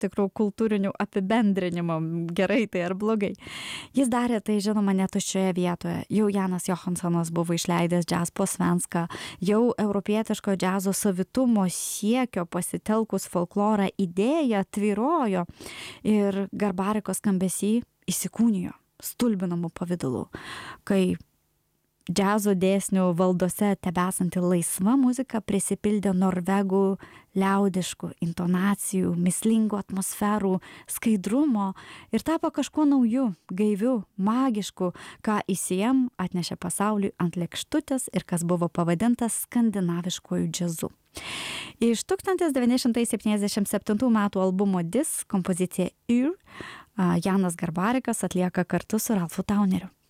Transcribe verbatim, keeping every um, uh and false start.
tikrų kultūrinių apibendrinimų, gerai tai ar blogai. Jis darė tai, žinoma, ne tuščioje vietoje. Jau Janas Johanssonas buvo išleidęs Jazz po svenska, jau europietiško džiazo savitumo siekio pasitelkus folklorą idėja tvyrojo ir Garbarikos skambesy įsikūnijo stulbinamu pavidalu, kai džiazo dėsnių valdose tebesanti laisva muzika prisipildė norvegų liaudiškų intonacijų, mislingų atmosferų, skaidrumo ir tapo kažkuo nauju, gaiviu, magišku, ką I C M atnešė pasauliui ant lėkštutės ir kas buvo pavadintas skandinaviškuoju džiazu. Iš tūkstantis devyni šimtai septyniasdešimt septintų metų albumo Dis kompoziciją Ir Janas Garbarikas atlieka kartu su Ralfu Tauneriu.